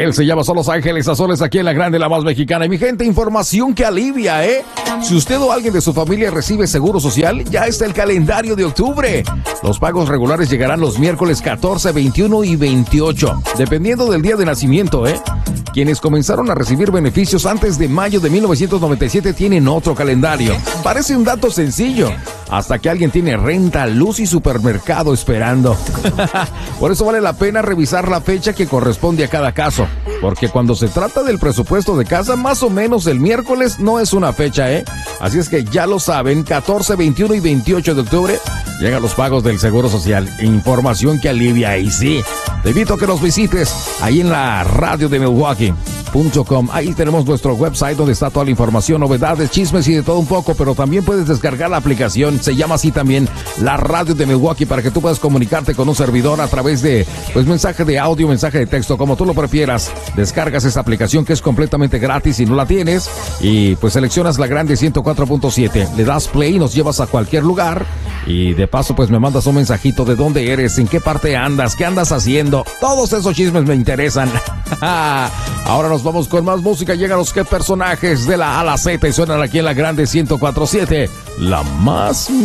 Él se llama Son Los Ángeles Azules aquí en la grande, la más mexicana. Y mi gente, información que alivia, ¿eh? Si usted o alguien de su familia recibe seguro social, ya está el calendario de octubre. Los pagos regulares llegarán los miércoles 14, 21 y 28, dependiendo del día de nacimiento, ¿eh? Quienes comenzaron a recibir beneficios antes de mayo de 1997 tienen otro calendario. Parece un dato sencillo, hasta que alguien tiene renta, luz y supermercado esperando. Por eso vale la pena revisar la fecha que corresponde a cada caso, porque cuando se trata del presupuesto de casa, más o menos el miércoles no es una fecha, ¿eh? Así es que ya lo saben, 14, 21 y 28 de octubre llegan los pagos del Seguro Social. Información que alivia, y sí, te invito a que nos visites ahí en la radio de Milwaukee.com. Ahí tenemos nuestro website donde está toda la información, novedades, chismes y de todo un poco, pero también puedes descargar la aplicación, se llama así también, la radio de Milwaukee, para que tú puedas comunicarte con un servidor a través de, pues, mensaje de audio, mensaje de texto, como tú lo prefieras. Descargas esa aplicación que es completamente gratis si no la tienes, y pues seleccionas la grande 104.7, le das play y nos llevas a cualquier lugar, y de paso pues me mandas un mensajito de dónde eres, en qué parte andas, qué andas haciendo. Todos esos chismes me interesan. Ahora nos vamos con más música. Llegan los que personajes de la A a la Z y suenan aquí en la grande 104.7, la más